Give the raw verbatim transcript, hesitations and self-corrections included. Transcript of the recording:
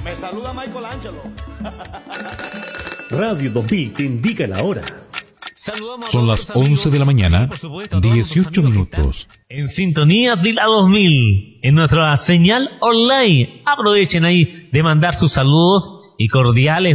Me saluda Michael Angelo. Radio dos mil te indica la hora. Son las once de la mañana, dieciocho minutos. En sintonía de la dos mil, en nuestra señal online. Aprovechen ahí de mandar sus saludos y cordiales